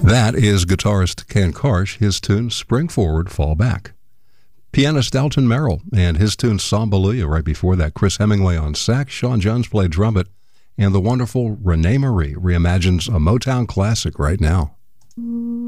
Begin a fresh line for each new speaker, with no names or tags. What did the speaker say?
That is guitarist Ken Karsh, his tune Spring Forward, Fall Back. Pianist Alton Merrill and his tune Sambaluya. Right before that, Chris Hemingway on sax, Sean Jones played trumpet, and the wonderful Renee Marie reimagines a Motown classic right now.